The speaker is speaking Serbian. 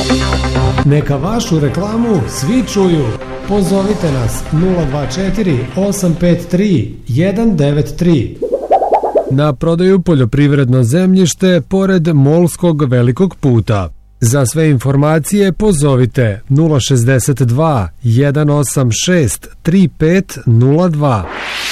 Neka vašu reklamu svi čuju. Pozovite nas 024 853 193. Na prodaju poljoprivredno zemljište pored Molskog velikog puta. Za sve informacije pozovite 062 186 3502.